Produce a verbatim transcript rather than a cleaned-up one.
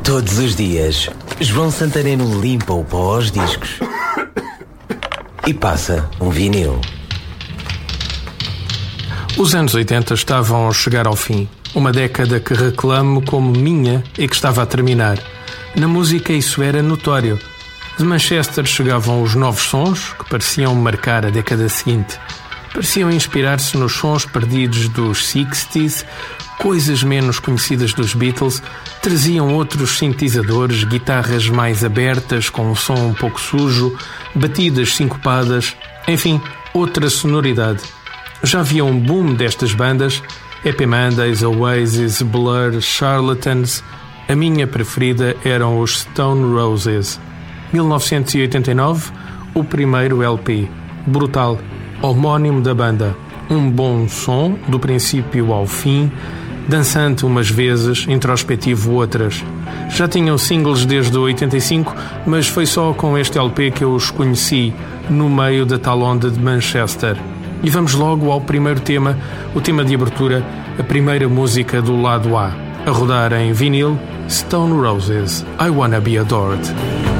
Todos os dias, João Santareno limpa o pó aos discos e passa um vinil. Os anos oitenta estavam a chegar ao fim. Uma década que reclamo como minha e que estava a terminar. Na música isso era notório. De Manchester chegavam os novos sons que pareciam marcar a década seguinte. Pareciam inspirar-se nos sons perdidos dos sessenta, coisas menos conhecidas dos Beatles, traziam outros sintetizadores, guitarras mais abertas com um som um pouco sujo, batidas sincopadas, enfim, outra sonoridade. Já havia um boom destas bandas, Happy Mondays, Oasis, Blur, Charlatans. A minha preferida eram os Stone Roses. mil novecentos e oitenta e nove, o primeiro L P. Brutal, homónimo da banda. Um bom som, do princípio ao fim, dançante umas vezes, introspectivo outras. Já tinham singles desde oitenta e cinco, mas foi só com este L P que eu os conheci, no meio da tal onda de Manchester. E vamos logo ao primeiro tema, o tema de abertura, a primeira música do lado A. A rodar em vinil, Stone Roses, I Wanna Be Adored.